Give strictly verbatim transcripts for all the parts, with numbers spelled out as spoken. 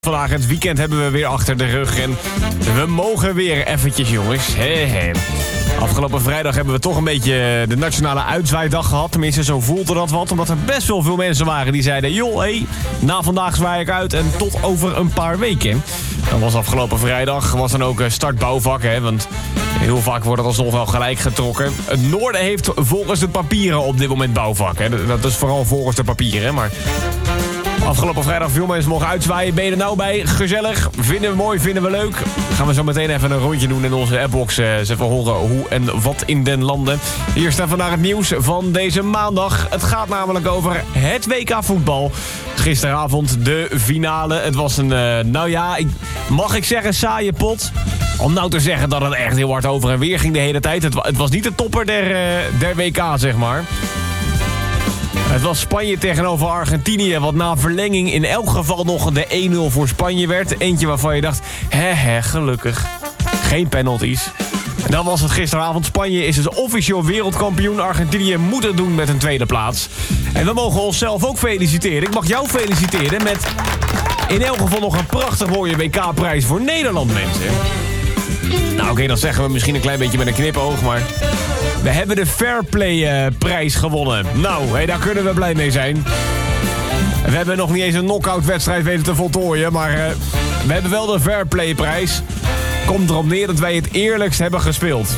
Vandaag het weekend hebben we weer achter de rug en we mogen weer eventjes, jongens. He, he. Afgelopen vrijdag hebben we toch een beetje de nationale uitzwaaidag gehad. Tenminste, zo voelde dat wat. Omdat er best wel veel mensen waren die zeiden... joh, hé, hey, na vandaag zwaai ik uit en tot over een paar weken. Dat was afgelopen vrijdag. Was dan ook start bouwvak, hè. Want heel vaak wordt het alsnog wel gelijk getrokken. Het noorden heeft volgens de papieren op dit moment bouwvak. Hè. Dat is vooral volgens de papieren, maar... Afgelopen vrijdag veel mensen mogen uitzwaaien. Ben je er nou bij? Gezellig. Vinden we mooi, vinden we leuk. Gaan we zo meteen even een rondje doen in onze appbox. Uh, eens even horen hoe en wat in den landen. Hier staat vandaag het nieuws van deze maandag. Het gaat namelijk over het W K voetbal. Gisteravond de finale. Het was een, uh, nou ja, ik, mag ik zeggen saaie pot? Om nou te zeggen dat het echt heel hard over en weer ging de hele tijd. Het, het was niet de topper der, uh, der W K, zeg maar. Het was Spanje tegenover Argentinië, wat na verlenging in elk geval nog de één nul voor Spanje werd. Eentje waarvan je dacht, hè hè, gelukkig. Geen penalties. En dan was het gisteravond. Spanje is dus officieel wereldkampioen. Argentinië moet het doen met een tweede plaats. En we mogen onszelf ook feliciteren. Ik mag jou feliciteren met in elk geval nog een prachtig mooie W K-prijs voor Nederland, mensen. Nou oké, okay, dat zeggen we misschien een klein beetje met een knipoog, maar... we hebben de Fairplay-prijs gewonnen. Nou, hey, daar kunnen we blij mee zijn. We hebben nog niet eens een knock-out-wedstrijd weten te voltooien, maar uh, we hebben wel de Fairplay-prijs. Komt erop neer dat wij het eerlijkst hebben gespeeld.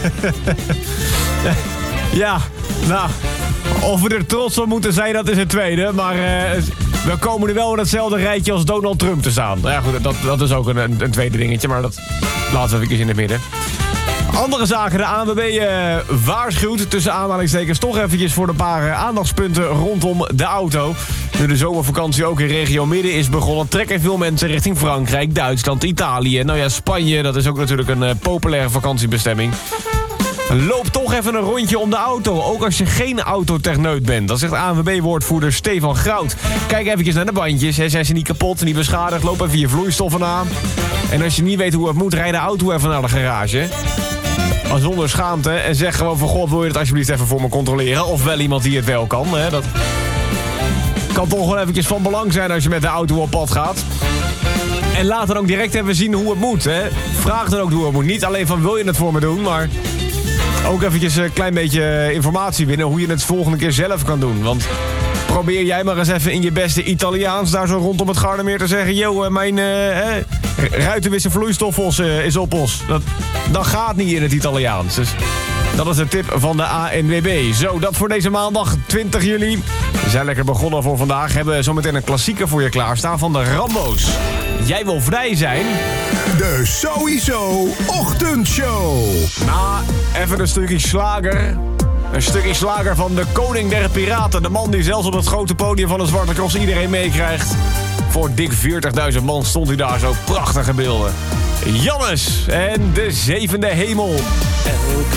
Ja, nou, of we er trots op moeten zijn, dat is het tweede. Maar uh, we komen nu wel in hetzelfde rijtje als Donald Trump te staan. Nou ja, goed, dat, dat is ook een, een, een tweede dingetje, maar dat laten we even in het midden. Andere zaken, de A N W B uh, waarschuwt tussen aanhalingstekens toch eventjes voor een paar uh, aandachtspunten rondom de auto. Nu de zomervakantie ook in regio Midden is begonnen, trekken veel mensen richting Frankrijk, Duitsland, Italië. Nou ja, Spanje, dat is ook natuurlijk een uh, populaire vakantiebestemming. Loop toch even een rondje om de auto, ook als je geen autotechneut bent. Dat zegt A N W B-woordvoerder Stefan Grout. Kijk eventjes naar de bandjes, hè. Zijn ze niet kapot, niet beschadigd, loop even je vloeistoffen aan. En als je niet weet hoe het moet, rijd de auto even naar de garage. Maar zonder schaamte en zeg gewoon van... god, wil je het alsjeblieft even voor me controleren? Of wel iemand die het wel kan, hè? Dat kan toch wel eventjes van belang zijn als je met de auto op pad gaat. En laat dan ook direct even zien hoe het moet, hè? Vraag dan ook hoe het moet. Niet alleen van wil je het voor me doen, maar... ook eventjes een klein beetje informatie winnen... hoe je het volgende keer zelf kan doen. Want probeer jij maar eens even in je beste Italiaans... daar zo rondom het Gardermeer te zeggen... yo, mijn uh, eh, ruitenwisse vloeistoffels uh, is op ons. Dat, dat gaat niet in het Italiaans. Dus dat is de tip van de A N W B. Zo, dat voor deze maandag, twintig juli. We zijn lekker begonnen voor vandaag. Hebben we zometeen een klassieker voor je klaarstaan van de Rambo's. Jij wil vrij zijn... de Sowieso Ochtendshow. Nou, even een stukje slager. Een stukje slager van de koning der piraten. De man die zelfs op het grote podium van de Zwarte Cross iedereen meekrijgt. Voor dik veertigduizend man stond hij daar zo. Prachtige beelden. Jannes en de zevende hemel.